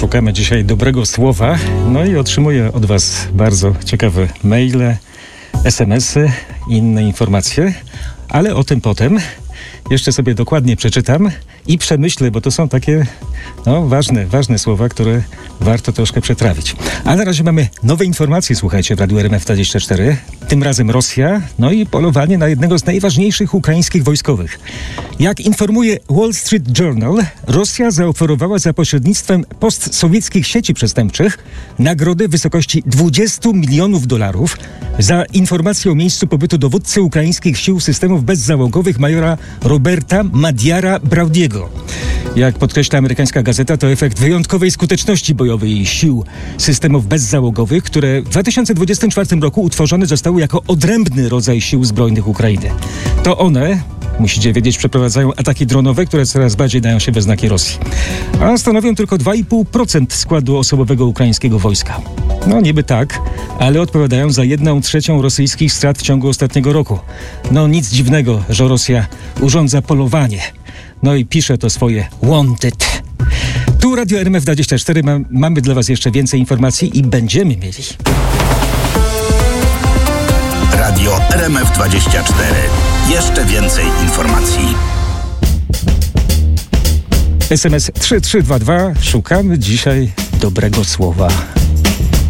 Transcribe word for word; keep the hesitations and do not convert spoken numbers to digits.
Szukamy dzisiaj dobrego słowa. No i otrzymuję od Was bardzo ciekawe maile, es em esy i inne informacje. Ale o tym potem. Jeszcze sobie dokładnie przeczytam i przemyślę, bo to są takie no, ważne, ważne słowa, które warto troszkę przetrawić. A na razie mamy nowe informacje, słuchajcie, w Radiu R M F dwadzieścia cztery. Tym razem Rosja, no i polowanie na jednego z najważniejszych ukraińskich wojskowych. Jak informuje Wall Street Journal, Rosja zaoferowała za pośrednictwem postsowieckich sieci przestępczych nagrodę w wysokości dwadzieścia milionów dolarów za informację o miejscu pobytu dowódcy ukraińskich sił systemów bezzałogowych majora Roberta Madiara Braudiego. Jak podkreśla amerykańska gazeta, to efekt wyjątkowej skuteczności bojowej sił systemów bezzałogowych, które w dwa tysiące dwudziestym czwartym roku utworzone zostały jako odrębny rodzaj sił zbrojnych Ukrainy. To one, musicie wiedzieć, przeprowadzają ataki dronowe, które coraz bardziej dają się we znaki Rosji. A stanowią tylko dwa i pół procent składu osobowego ukraińskiego wojska. No niby tak, ale odpowiadają za jedną trzecią rosyjskich strat w ciągu ostatniego roku. No nic dziwnego, że Rosja urządza polowanie. No i pisze to swoje wanted. Tu Radio R M F dwadzieścia cztery. Ma, mamy dla Was jeszcze więcej informacji i będziemy mieli. Radio R M F dwadzieścia cztery. Jeszcze więcej informacji. es em es trzy trzy dwa dwa. Szukamy dzisiaj dobrego słowa.